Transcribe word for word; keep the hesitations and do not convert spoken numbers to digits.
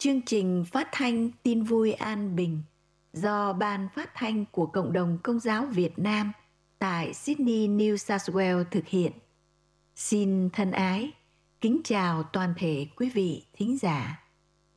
Chương trình phát thanh Tin vui An Bình do Ban Phát thanh của Cộng đồng Công giáo Việt Nam tại Sydney, New South Wales thực hiện. Xin thân ái, kính chào toàn thể quý vị thính giả.